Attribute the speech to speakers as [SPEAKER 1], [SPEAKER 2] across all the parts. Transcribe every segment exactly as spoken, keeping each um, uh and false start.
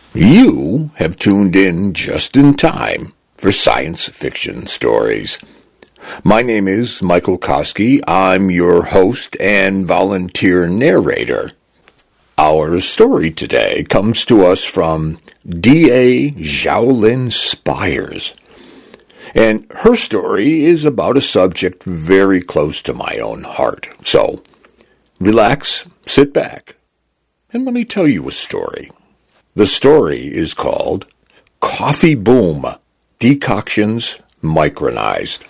[SPEAKER 1] You have tuned in just in time for science fiction stories. My name is Michael Koski. I'm your host and volunteer narrator. Our story today comes to us from D A Zhaolin Spires. And her story is about a subject very close to my own heart. So, relax, sit back, and let me tell you a story. The story is called Coffee Boom, Decoctions Micronized.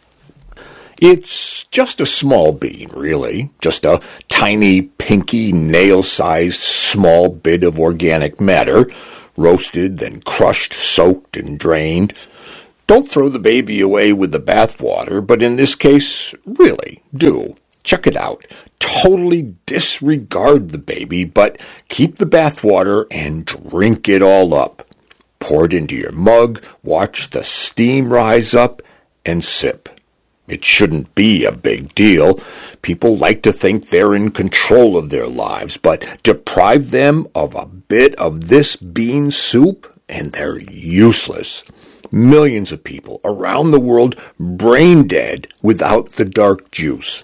[SPEAKER 1] It's just a small bean, really, just a tiny, pinky, nail-sized small bit of organic matter, roasted, then crushed, soaked, and drained. Don't throw the baby away with the bathwater, but in this case, really, do. Check it out. Totally disregard the baby, but keep the bathwater and drink it all up. Pour it into your mug, watch the steam rise up, and sip. It shouldn't be a big deal. People like to think they're in control of their lives, but deprive them of a bit of this bean soup, and they're useless. Millions of people around the world brain dead without the dark juice.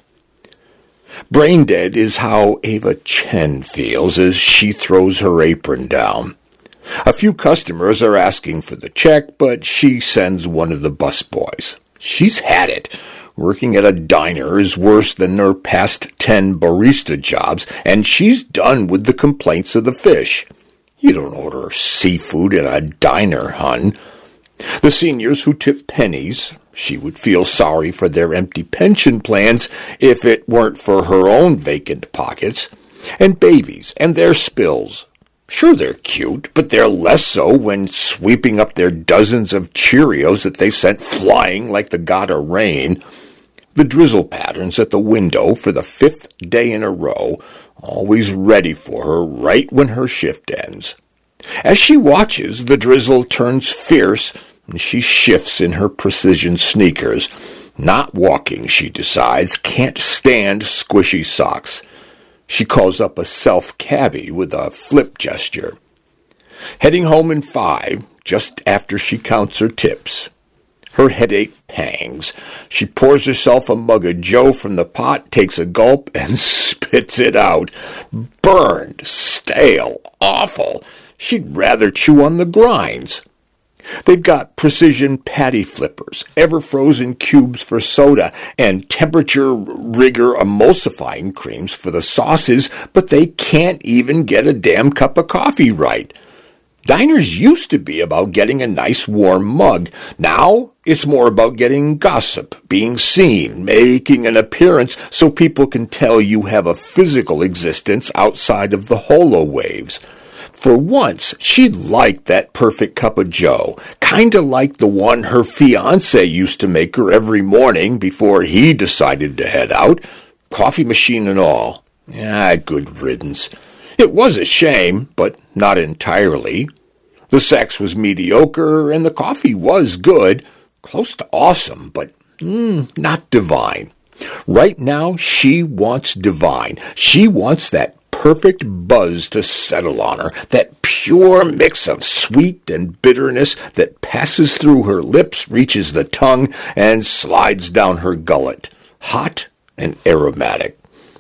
[SPEAKER 1] Brain dead is how Ava Chen feels as she throws her apron down. A few customers are asking for the check, but she sends one of the busboys. She's had it. Working at a diner is worse than her past ten barista jobs, and she's done with the complaints of the fish. You don't order seafood at a diner, hun. The seniors who tip pennies, she would feel sorry for their empty pension plans if it weren't for her own vacant pockets. And babies and their spills. Sure, they're cute, but they're less so when sweeping up their dozens of Cheerios that they sent flying like the god of rain. The drizzle patterns at the window for the fifth day in a row, always ready for her right when her shift ends. As she watches, the drizzle turns fierce, and she shifts in her precision sneakers. Not walking, she decides, can't stand squishy socks. She calls up a self-cabbie with a flip gesture. Heading home in five, just after she counts her tips. Her headache pangs. She pours herself a mug of joe from the pot, takes a gulp, and spits it out. Burned, stale, awful. She'd rather chew on the grinds. They've got precision patty flippers, ever-frozen cubes for soda, and temperature rigor emulsifying creams for the sauces, but they can't even get a damn cup of coffee right. Diners used to be about getting a nice warm mug. Now it's more about getting gossip, being seen, making an appearance so people can tell you have a physical existence outside of the holo waves. For once, she'd liked that perfect cup of joe, kinda like the one her fiancé used to make her every morning before he decided to head out, coffee machine and all. Ah, good riddance. It was a shame, but not entirely. The sex was mediocre, and the coffee was good, close to awesome, but mm, not divine. Right now, she wants divine. She wants that perfect buzz to settle on her, that pure mix of sweet and bitterness that passes through her lips, reaches the tongue, and slides down her gullet, hot and aromatic.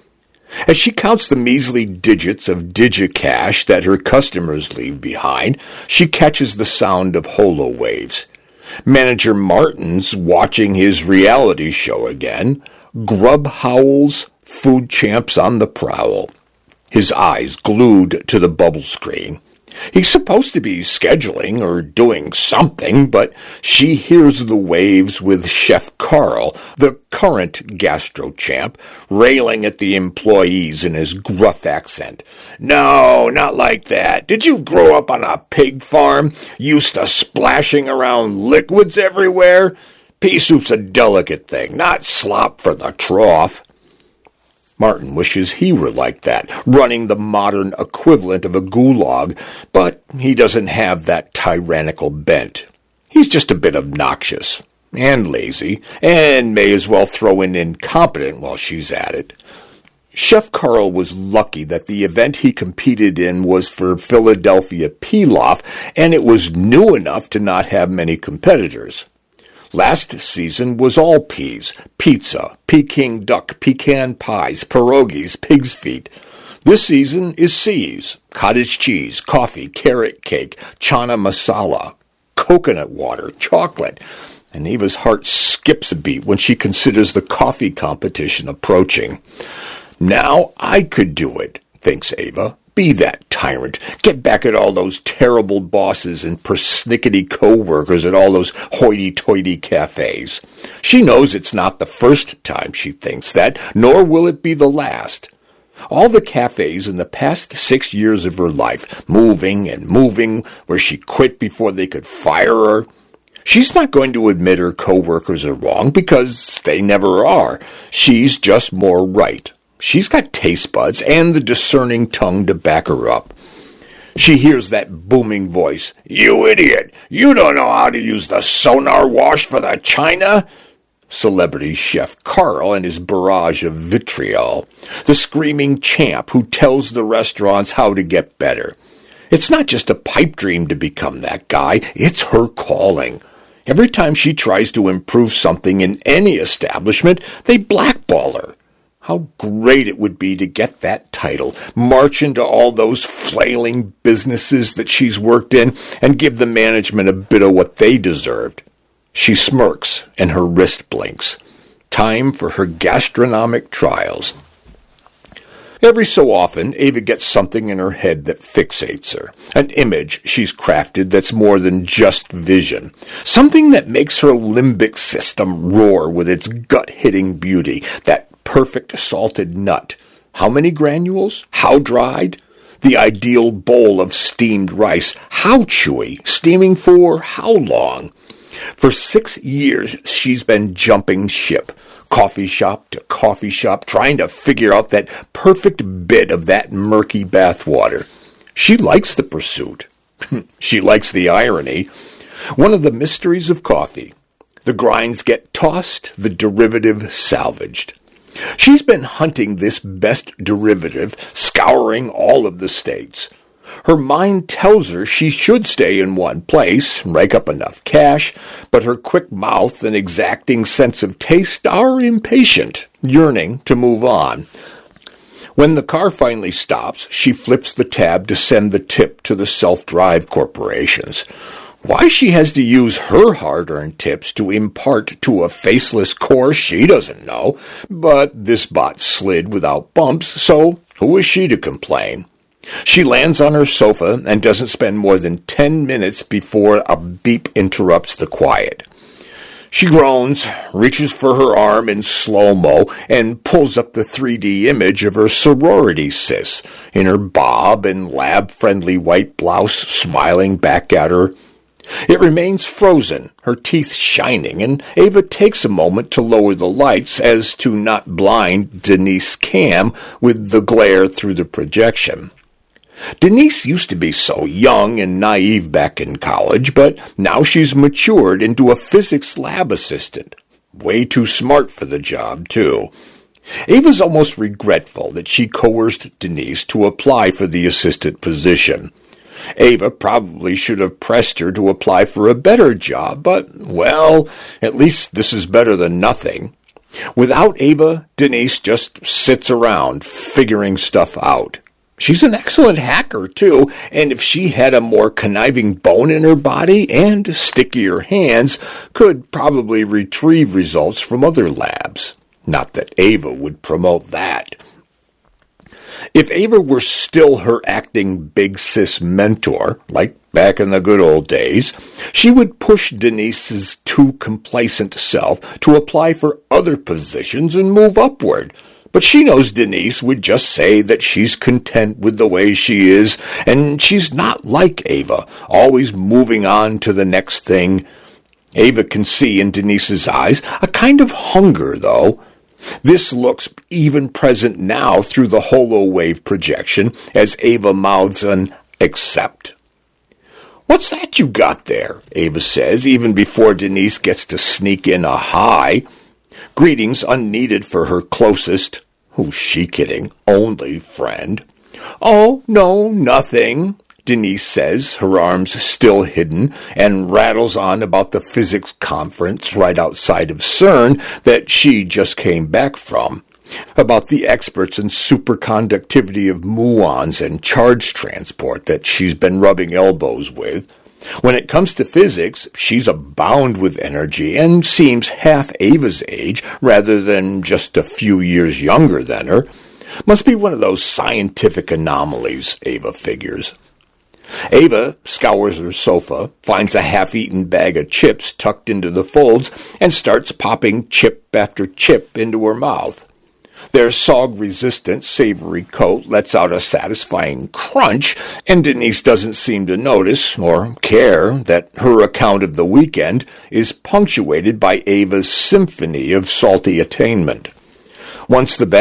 [SPEAKER 1] As she counts the measly digits of digicash that her customers leave behind, she catches the sound of holo waves. Manager Martin's watching his reality show again. Grub howls, food champs on the prowl. His eyes glued to the bubble screen. He's supposed to be scheduling or doing something, but she hears the waves with Chef Carl, the current gastro champ, railing at the employees in his gruff accent. No, not like that. Did you grow up on a pig farm? Used to splashing around liquids everywhere? Pea soup's a delicate thing, not slop for the trough. Martin wishes he were like that, running the modern equivalent of a gulag, but he doesn't have that tyrannical bent. He's just a bit obnoxious, and lazy, and may as well throw in incompetent while she's at it. Chef Carl was lucky that the event he competed in was for Philadelphia Pilaf, and it was new enough to not have many competitors. Last season was all peas, pizza, Peking duck, pecan pies, pierogies, pig's feet. This season is C's, cottage cheese, coffee, carrot cake, chana masala, coconut water, chocolate. And Ava's heart skips a beat when she considers the coffee competition approaching. Now I could do it, thinks Ava. Be that tyrant. Get back at all those terrible bosses and persnickety co-workers at all those hoity-toity cafes. She knows it's not the first time she thinks that, nor will it be the last. All the cafes in the past six years of her life, moving and moving, where she quit before they could fire her. She's not going to admit her co-workers are wrong, because they never are. She's just more right. She's got taste buds and the discerning tongue to back her up. She hears that booming voice. "You idiot! You don't know how to use the sonar wash for the china?" Celebrity Chef Carl and his barrage of vitriol. The screaming champ who tells the restaurants how to get better. It's not just a pipe dream to become that guy. It's her calling. Every time she tries to improve something in any establishment, they blackball her. How great it would be to get that title, march into all those flailing businesses that she's worked in, and give the management a bit of what they deserved. She smirks, and her wrist blinks. Time for her gastronomic trials. Every so often, Ava gets something in her head that fixates her, an image she's crafted that's more than just vision, something that makes her limbic system roar with its gut-hitting beauty, that perfect salted nut. How many granules? How dried? The ideal bowl of steamed rice. How chewy? Steaming for how long? For six years, she's been jumping ship, coffee shop to coffee shop, trying to figure out that perfect bit of that murky bathwater. She likes the pursuit. She likes the irony. One of the mysteries of coffee. The grinds get tossed, the derivative salvaged. She's been hunting this best derivative, scouring all of the states. Her mind tells her she should stay in one place, rake up enough cash, but her quick mouth and exacting sense of taste are impatient, yearning to move on. When the car finally stops, she flips the tab to send the tip to the self-drive corporations. Why she has to use her hard-earned tips to impart to a faceless core she doesn't know, but this bot slid without bumps, so who is she to complain? She lands on her sofa and doesn't spend more than ten minutes before a beep interrupts the quiet. She groans, reaches for her arm in slow-mo, and pulls up the three D image of her sorority sis in her bob and lab-friendly white blouse smiling back at her. It remains frozen, her teeth shining, and Ava takes a moment to lower the lights as to not blind Denise Cam with the glare through the projection. Denise used to be so young and naive back in college, but now she's matured into a physics lab assistant. Way too smart for the job, too. Ava's almost regretful that she coerced Denise to apply for the assistant position. Ava probably should have pressed her to apply for a better job, but, well, at least this is better than nothing. Without Ava, Denise just sits around figuring stuff out. She's an excellent hacker, too, and if she had a more conniving bone in her body and stickier hands, could probably retrieve results from other labs. Not that Ava would promote that. If Ava were still her acting big sis mentor, like back in the good old days, she would push Denise's too complacent self to apply for other positions and move upward. But she knows Denise would just say that she's content with the way she is, and she's not like Ava, always moving on to the next thing. Ava can see in Denise's eyes a kind of hunger, though. This looks even present now through the hollow-wave projection as Ava mouths an accept. "What's that you got there?" Ava says, even before Denise gets to sneak in a hi. Greetings unneeded for her closest. Who's she kidding? Only friend. Oh, no, nothing, Denise says, her arms still hidden, and rattles on about the physics conference right outside of CERN that she just came back from, about the experts in superconductivity of muons and charge transport that she's been rubbing elbows with. When it comes to physics, she's abound with energy and seems half Ava's age rather than just a few years younger than her. Must be one of those scientific anomalies, Ava figures. Ava scours her sofa, finds a half-eaten bag of chips tucked into the folds, and starts popping chip after chip into her mouth. Their sog-resistant, savory coat lets out a satisfying crunch, and Denise doesn't seem to notice or care that her account of the weekend is punctuated by Ava's symphony of salty attainment. Once the